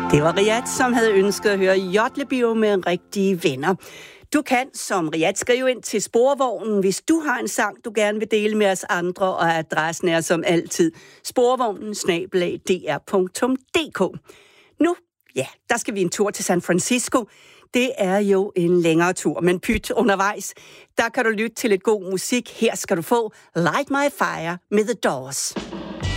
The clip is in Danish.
Det var Riyad, som havde ønsket at høre Jotlebio med rigtige venner. Du kan som Riyad skrive ind til Sporvognen, hvis du har en sang, du gerne vil dele med os andre, og adressen er som altid sporvognen@dr.dk. Nu, ja, der skal vi en tur til San Francisco. Det er jo en længere tur, men pyt undervejs. Der kan du lytte til lidt god musik. Her skal du få Light My Fire med The Doors.